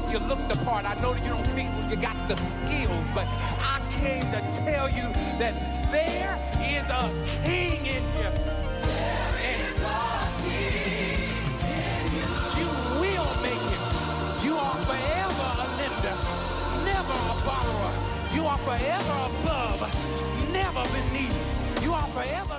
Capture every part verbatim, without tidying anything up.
you look the part. I know that you don't think you got the skills, but I came to tell you that there is a king in you. There is a king in you. You will make it. You are forever a lender, never a borrower. You are forever above, never beneath. You are forever.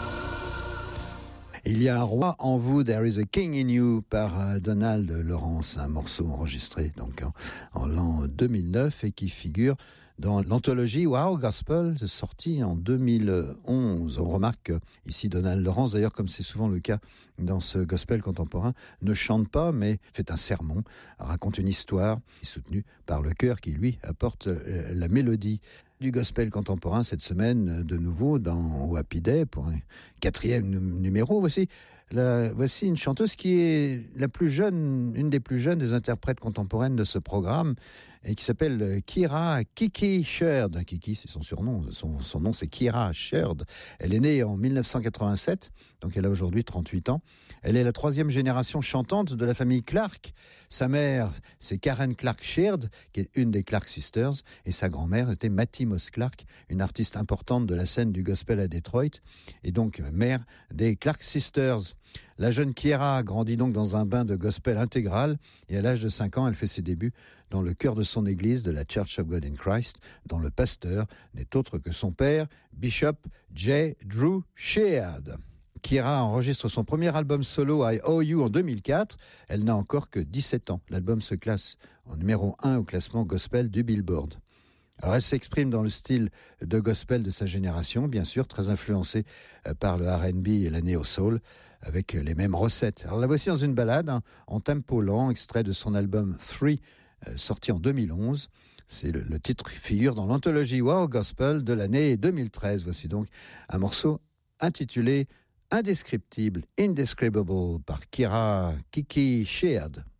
Il y a un roi en vous, There is a King in You, par Donald Lawrence, un morceau enregistré donc en, en l'an deux mille neuf et qui figure dans l'anthologie Wow Gospel, sortie en deux mille onze. On remarque ici Donald Lawrence, d'ailleurs comme c'est souvent le cas dans ce gospel contemporain, ne chante pas mais fait un sermon, raconte une histoire, soutenue par le chœur qui lui apporte la mélodie du gospel contemporain cette semaine, de nouveau dans Happy Day pour un quatrième numéro. Voici, la, voici une chanteuse qui est la plus jeune, une des plus jeunes des interprètes contemporaines de ce programme et qui s'appelle Kira Kiki Sheard. Kiki, c'est son surnom. Son, son nom, c'est Kira Sheard. Elle est née en dix-neuf cent quatre-vingt-sept, donc elle a aujourd'hui trente-huit ans. Elle est la troisième génération chantante de la famille Clark. Sa mère, c'est Karen Clark Sheard, qui est une des Clark Sisters, et sa grand-mère était Mattie Moss Clark, une artiste importante de la scène du gospel à Detroit, et donc mère des Clark Sisters. La jeune Kiera grandit donc dans un bain de gospel intégral, et à l'âge de cinq ans, elle fait ses débuts dans le chœur de son église, de la Church of God in Christ, dont le pasteur n'est autre que son père, Bishop J. Drew Sheard. Kiera enregistre son premier album solo I Owe You en deux mille quatre. Elle n'a encore que dix-sept ans. L'album se classe en numéro un au classement gospel du Billboard. Alors elle s'exprime dans le style de gospel de sa génération, bien sûr, très influencé par le R and B et la néo-soul, avec les mêmes recettes. Alors la voici dans une ballade, hein, en tempo lent, extrait de son album Three, euh, sorti en deux mille onze. C'est le, le titre qui figure dans l'anthologie Wow Gospel de l'année deux mille treize. Voici donc un morceau intitulé Indescriptible, Indescribable, par Kira Kiki Sheard.